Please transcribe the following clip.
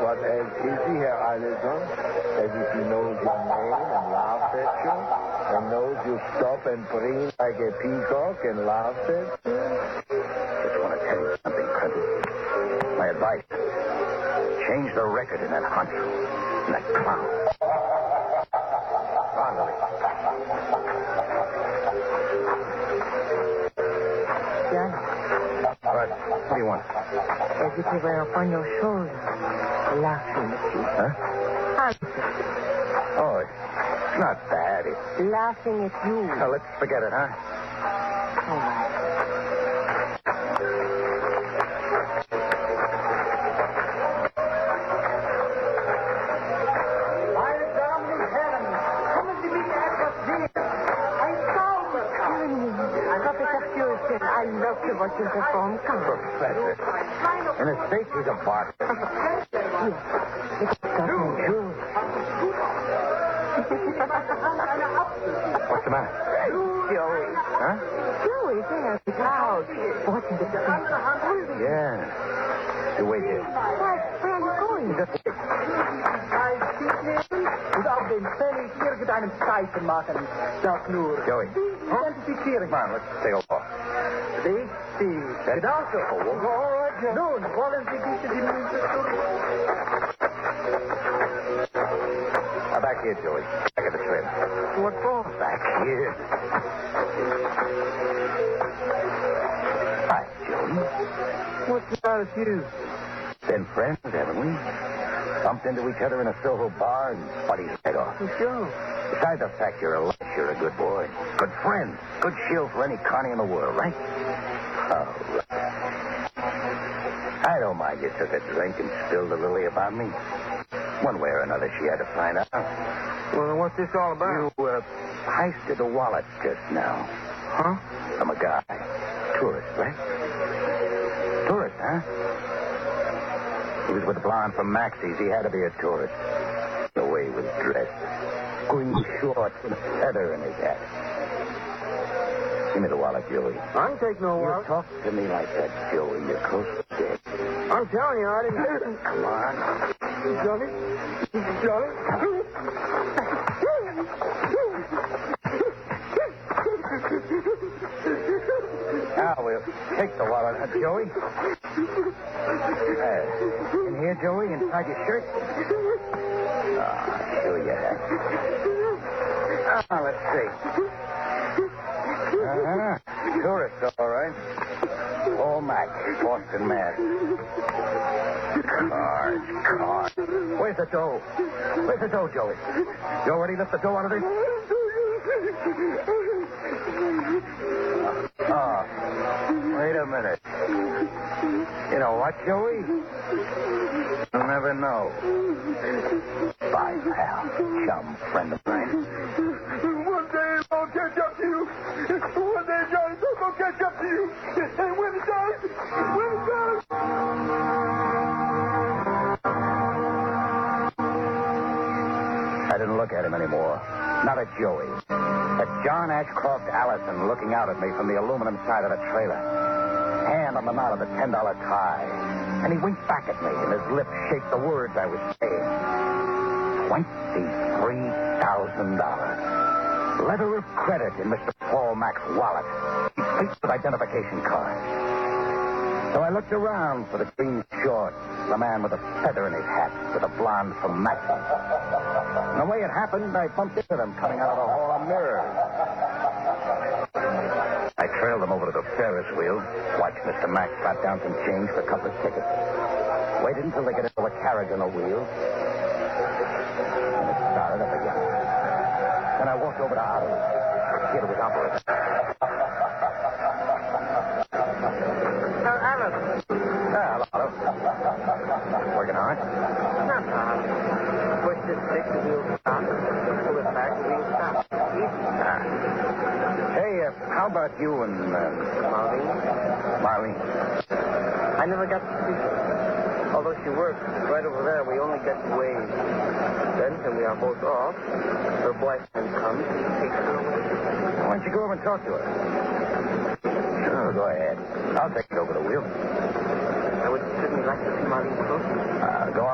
What else is he, Herr Allison? As if he knows your name and laughs at you, and knows you stop and preen like a peacock and laughs at you? Just want to tell you something, Clinton. My advice. Change the record in that honcho. In that clown. Come on, Lily. Johnny, What do you want? as if he were upon your shoulder, laughing at you. Huh? Oh, it's not bad. It's... Laughing at you. Now, let's forget it, huh? All right. Meine Damen und Herren, kommen Sie bitte etwas näher. Ein Zauberkampf. Professor Houston, I love to watch you perform. Come. Professor. In the States, he's a bot. It's Dr. Jules. What's the matter? Joey. Huh? Joey, there. It's out. Watching the professor. Yeah. You wait here. Where are you going? Und auf dem Fell irgendeinen Zeichen machen. Das nur. Joey. Identifizieren. Come on, let's take a walk. Richtig. Genau so. Nun, wollen Sie bitte die Münze zurück? Now, back here, Joey. Back at the trail. What for? Back here. Hi, Joey. What's the matter with you? Been friends, haven't we? Bumped into each other in a Soho bar and buddies head off. Sure. Besides the fact you're a good boy. Good friend. Good shield for any Connie in the world, right? All right. I don't mind you took a drink and spilled a lily about me. One way or another, she had to find out. Well, then what's this all about? You, heisted a wallet just now. Huh? From a guy. Tourist, right? Tourist, huh? He was with the blonde from Maxie's. He had to be a tourist. The way he was dressed. Green shorts with a feather in his hat. Give me the wallet, Joey. I can take no You wallet. talk to me like that, Joey. You're close to dead. I'm telling you, I didn't hear it. Come on. Johnny? Johnny? Now we'll take the wallet, huh, Joey? In here, Joey, inside your shirt? Sure you have. Let's see. Tourist, all right. Paul Mac, Boston, Mass. Cars. Where's the dough? Where's the dough, Joey? You already left the dough out of this? Wait a minute. You know what, Joey? You'll never know. Bye, pal. Chum, friend of mine. One day I'll catch up to you. One day Johnny will catch up to you. And when it does, I didn't look at him anymore. Not at Joey. At John Ashcroft Allison looking out at me from the aluminum side of the trailer. Hand on the knot of the $10 tie. And he winked back at me, and his lips shaped the words I was saying. $23,000. Letter of credit in Mr. Paul Mack's wallet. Complete with identification card. So I looked around for the green shorts, the man with a feather in his hat, with a blonde from Maxie. And the way it happened, I bumped into them coming out of the hall of mirrors. I trailed them over to the Ferris wheel, watched Mr. Mack slap down some change for a couple of tickets. Waited until they get into a carriage on a wheel. And it started up again. Then I walked over to Otto. The kid was operating. Alice. Hello, Otto. Working hard? Not hard. Push this stick, the wheel stop. Pull it back, wheel stop. Hey, how about you and Marlene? I never got to see her. Although she works right over there, we only get to wave. Then, when we are both off, her boyfriend comes and takes her away. Why don't you go over and talk to her? Sure, go ahead. I'll take it over the wheel. I would certainly like to see Marlene closer. Go on.